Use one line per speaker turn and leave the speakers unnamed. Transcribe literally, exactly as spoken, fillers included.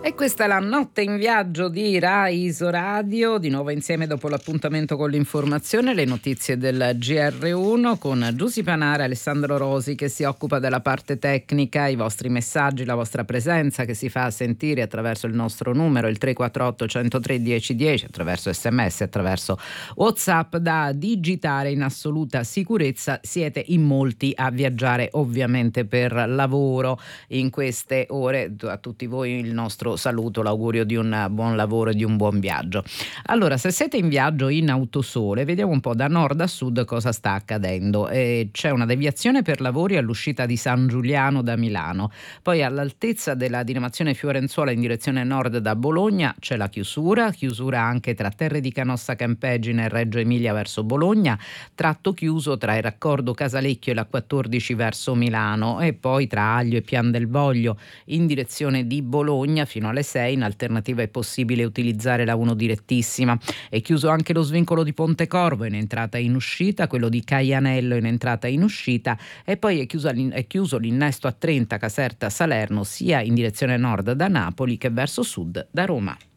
E questa è la notte in viaggio di Rai Isoradio, di nuovo insieme dopo l'appuntamento con l'informazione, le notizie del G R uno con Giusy Panara e Alessandro Rosi che si occupa della parte tecnica, i vostri messaggi, la vostra presenza che si fa sentire attraverso il nostro numero, il tre quattro otto, uno zero tre, uno zero uno zero, attraverso sms, attraverso WhatsApp, da digitare in assoluta sicurezza. Siete in molti a viaggiare ovviamente per lavoro in queste ore, a tutti voi il nostro saluto, l'augurio di un buon lavoro e di un buon viaggio. Allora, se siete in viaggio in autosole, vediamo un po' da nord a sud cosa sta accadendo. Eh, c'è una deviazione per lavori all'uscita di San Giuliano da Milano, poi all'altezza della diramazione Fiorenzuola in direzione nord da Bologna c'è la chiusura, chiusura anche tra Terre di Canossa Campeggine e Reggio Emilia verso Bologna, tratto chiuso tra il raccordo Casalecchio e la quattordici verso Milano, e poi tra Aglio e Pian del Voglio in direzione di Bologna fino alle sei. In alternativa è possibile utilizzare la uno direttissima. È chiuso anche lo svincolo di Pontecorvo in entrata e in uscita, quello di Caianello in entrata e in uscita, e poi è chiuso, è chiuso l'innesto a Trenta Caserta Salerno sia in direzione nord da Napoli che verso sud da Roma.